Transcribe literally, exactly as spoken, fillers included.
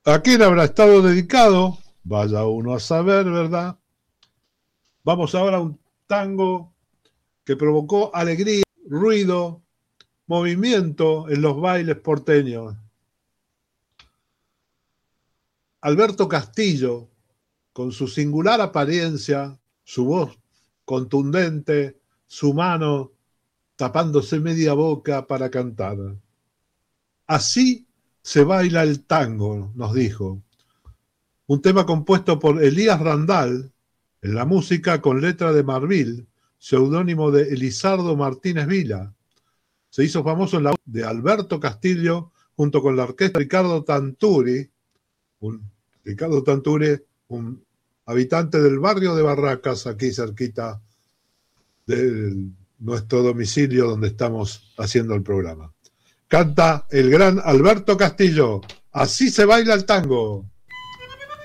¿A quién habrá estado dedicado? Vaya uno a saber, ¿verdad? Vamos ahora a un tango que provocó alegría, ruido, movimiento en los bailes porteños. Alberto Castillo, con su singular apariencia, su voz contundente, su mano tapándose media boca para cantar. Así se baila el tango, nos dijo. Un tema compuesto por Elías Randall, en la música con letra de Marvil, seudónimo de Elizardo Martínez Vila. Se hizo famoso en la voz de Alberto Castillo junto con la orquesta Ricardo Tanturi, un, Ricardo Tanturi, un habitante del barrio de Barracas, aquí cerquita de nuestro domicilio donde estamos haciendo el programa. Canta el gran Alberto Castillo. Así se baila el tango.